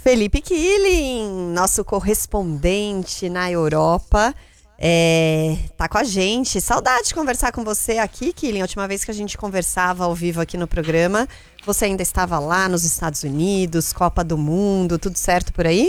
Felipe Killing, nosso correspondente na Europa, tá com a gente. Saudade de conversar com você aqui, Killing. A última vez que a gente conversava ao vivo aqui no programa, você ainda estava lá nos Estados Unidos, Copa do Mundo, tudo certo por aí?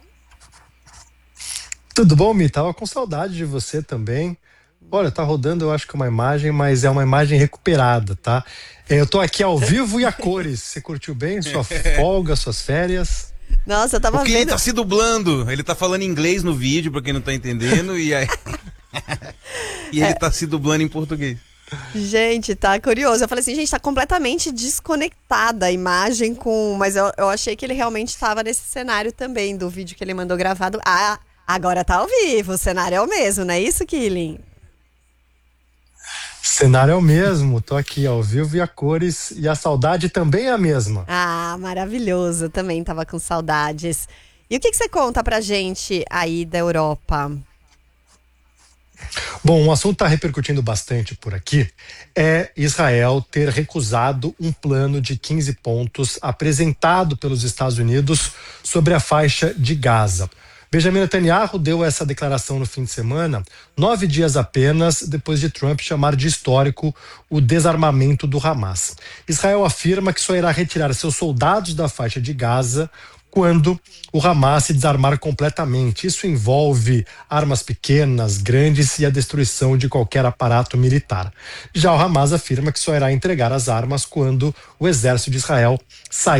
Tudo bom, Mi? Tava com saudade de você também. Olha, tá rodando, eu acho que uma imagem, mas é uma imagem recuperada, tá? Eu tô aqui ao vivo e a cores. Você curtiu bem sua folga, suas férias? Nossa, eu tava Porque vendo. ele tá se dublando, ele tá falando inglês no vídeo, pra quem não tá entendendo, e aí. E ele tá se dublando em português. Gente, tá curioso. Eu falei assim, gente, tá completamente desconectada a imagem com... Mas eu achei que ele realmente estava nesse cenário também, do vídeo que ele mandou gravado. Ah, agora tá ao vivo, o cenário é o mesmo, não é isso, Killing? Cenário é o mesmo, tô aqui ao vivo e a cores, e a saudade também é a mesma. Ah, maravilhoso, também tava com saudades. E o que você conta pra gente aí da Europa? Bom, um assunto está repercutindo bastante por aqui é Israel ter recusado um plano de 15 pontos apresentado pelos Estados Unidos sobre a faixa de Gaza. Benjamin Netanyahu deu essa declaração no fim de semana, 9 dias apenas depois de Trump chamar de histórico o desarmamento do Hamas. Israel afirma que só irá retirar seus soldados da faixa de Gaza quando o Hamas se desarmar completamente. Isso envolve armas pequenas, grandes e a destruição de qualquer aparato militar. Já o Hamas afirma que só irá entregar as armas quando o exército de Israel sair